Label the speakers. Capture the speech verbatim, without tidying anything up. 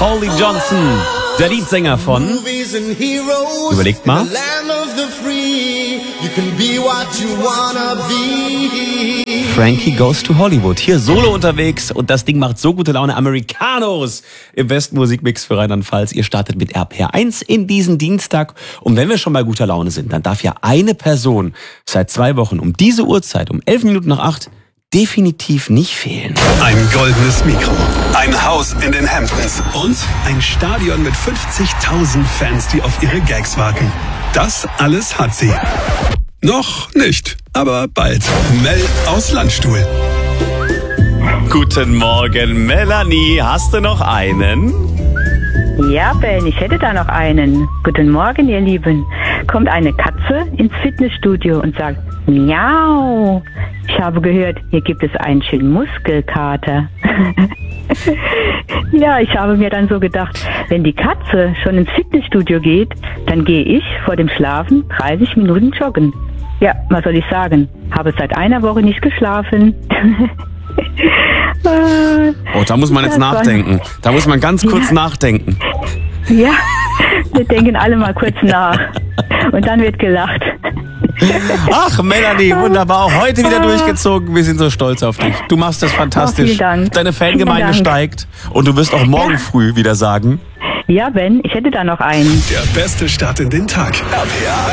Speaker 1: Holly Johnson, der Leadsänger von, überlegt mal, Frankie Goes to Hollywood. Hier solo unterwegs und das Ding macht so gute Laune. Americanos im besten Musikmix für Rheinland-Pfalz. Ihr startet mit R P R eins in diesen Dienstag. Und wenn wir schon bei guter Laune sind, dann darf ja eine Person seit zwei Wochen um diese Uhrzeit, um elf Minuten nach acht, definitiv nicht fehlen.
Speaker 2: Ein goldenes Mikro, ein Haus in den Hamptons und ein Stadion mit fünfzigtausend Fans, die auf ihre Gags warten. Das alles hat sie. Noch nicht, aber bald. Mel aus Landstuhl.
Speaker 1: Guten Morgen, Melanie. Hast du noch einen?
Speaker 3: Ja, Ben, ich hätte da noch einen. Guten Morgen, ihr Lieben. Kommt eine Katze ins Fitnessstudio und sagt, miau. Ich habe gehört, hier gibt es einen schönen Muskelkater. Ja, ich habe mir dann so gedacht, wenn die Katze schon ins Fitnessstudio geht, dann gehe ich vor dem Schlafen dreißig Minuten joggen. Ja, was soll ich sagen? Habe seit einer Woche nicht geschlafen.
Speaker 1: Oh, da muss man jetzt nachdenken. Da muss man ganz kurz ja. nachdenken.
Speaker 3: Ja, wir denken alle mal kurz nach. Und dann wird gelacht.
Speaker 1: Ach, Melanie, wunderbar. Auch heute wieder durchgezogen. Wir sind so stolz auf dich. Du machst das fantastisch.
Speaker 3: Oh, vielen Dank.
Speaker 1: Deine Fangemeinde
Speaker 3: Dank.
Speaker 1: steigt. Und du wirst auch morgen
Speaker 3: ja.
Speaker 1: früh wieder sagen.
Speaker 3: Ja, Ben, ich hätte da noch einen.
Speaker 2: Der beste Start in den Tag. R P R